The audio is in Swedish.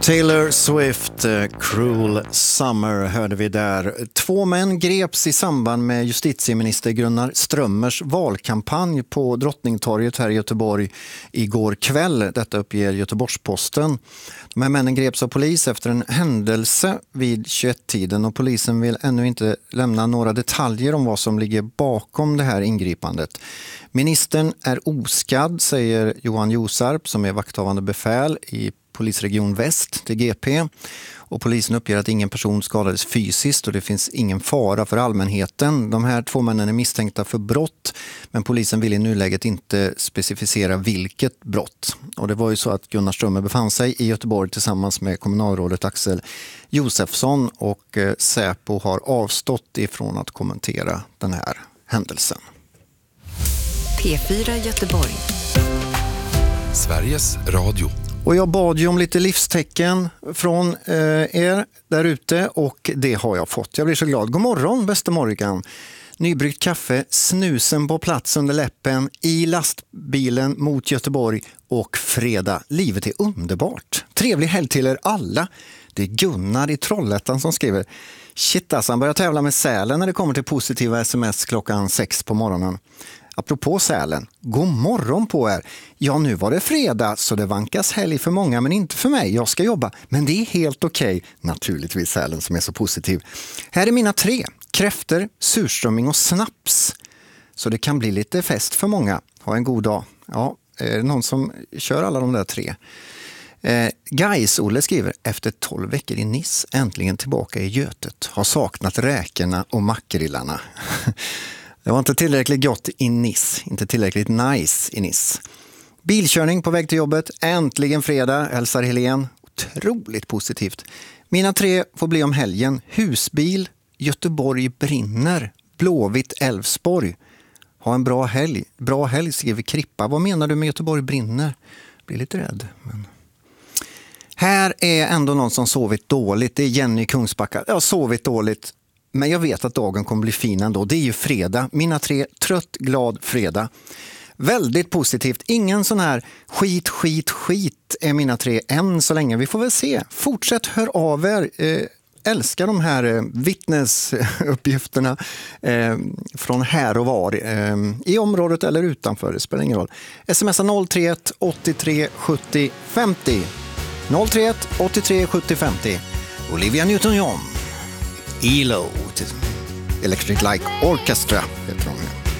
Taylor Swift, Cruel Summer hörde vi där. 2 män greps i samband med justitieminister Gunnar Strömmers valkampanj på Drottningtorget här i Göteborg igår kväll. Detta uppger Göteborgs-Posten. De här männen greps av polis efter en händelse vid 21-tiden och polisen vill ännu inte lämna några detaljer om vad som ligger bakom det här ingripandet. Ministern är oskadd, säger Johan Josarp som är vakthavande befäl i Polisregion Väst till GP, och polisen uppger att ingen person skadades fysiskt och det finns ingen fara för allmänheten. De här 2 männen är misstänkta för brott, men polisen vill i nuläget inte specificera vilket brott. Och det var ju så att Gunnar Strömmer befann sig i Göteborg tillsammans med kommunalrådet Axel Josefsson, och Säpo har avstått ifrån att kommentera den här händelsen. P4 Göteborg. Sveriges Radio. Och jag bad ju om lite livstecken från er där ute och det har jag fått. Jag blir så glad. God morgon, bästa Morgan. Nybryggt kaffe, snusen på plats under läppen, i lastbilen mot Göteborg och fredag. Livet är underbart. Trevlig helg till er alla. Det är Gunnar i Trollhättan som skriver: shit alltså, han börjar tävla med Sälen när det kommer till positiva sms klockan 6 på morgonen. Apropå Sälen, god morgon på er. Ja, nu var det fredag så det vankas helg för många men inte för mig. Jag ska jobba, men det är helt okej. Naturligtvis Sälen som är så positiv. Här är mina 3. Kräfter, surströmming och snaps. Så det kan bli lite fest för många. Ha en god dag. Ja, är det någon som kör alla de där 3? Gais-Olle skriver: efter 12 veckor i Nice, äntligen tillbaka i Götet. Har saknat räkorna och makrillarna. Det var inte tillräckligt gott i Nice, inte tillräckligt nice i Nice. Bilkörning på väg till jobbet, äntligen fredag, hälsar Helene. Otroligt positivt. Mina 3 får bli om helgen. Husbil, Göteborg brinner, Blåvitt Älvsborg. Ha en bra helg. Bra helg, skriver Krippa. Vad menar du med Göteborg brinner? Blir lite rädd. Men... Här är ändå någon som sovit dåligt. Det är Jenny Kungsbacka. Jag har sovit dåligt. Men jag vet att dagen kommer bli fin ändå. Det är ju fredag. Mina 3, trött, glad fredag. Väldigt positivt. Ingen sån här skit är mina 3 än så länge. Vi får väl se. Fortsätt hör av er. Älskar de här vittnesuppgifterna från här och var. I området eller utanför. Det spelar ingen roll. Smsa 031 83 70 50. 031 83 70 50. Olivia Newton-John. ELO, Electric Light Orchestra heter de.